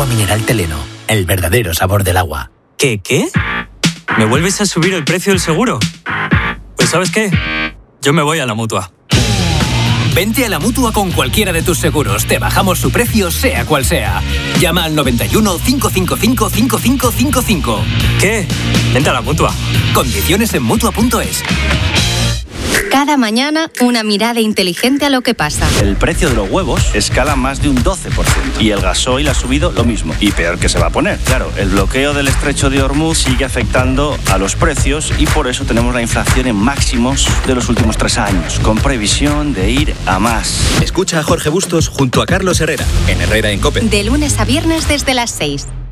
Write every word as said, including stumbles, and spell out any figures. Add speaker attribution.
Speaker 1: Agua mineral Teleno, el verdadero sabor del agua.
Speaker 2: ¿Qué, qué? ¿Me vuelves a subir el precio del seguro? Pues ¿sabes qué? Yo me voy a la Mutua.
Speaker 1: Vente a la Mutua con cualquiera de tus seguros. Te bajamos su precio, sea cual sea. Llama al noventa y uno, cinco cinco cinco, cinco cinco cinco cinco.
Speaker 2: ¿Qué? Vente a la Mutua.
Speaker 1: Condiciones en Mutua punto es.
Speaker 3: Cada mañana, una mirada inteligente a lo que pasa.
Speaker 4: El precio de los huevos escala más de un doce por ciento. Y el gasoil ha subido lo mismo. Y peor que se va a poner. Claro, el bloqueo del estrecho de Hormuz sigue afectando a los precios y por eso tenemos la inflación en máximos de los últimos tres años, con previsión de ir a más.
Speaker 5: Escucha a Jorge Bustos junto a Carlos Herrera, en Herrera en COPE.
Speaker 3: De lunes a viernes desde las seis.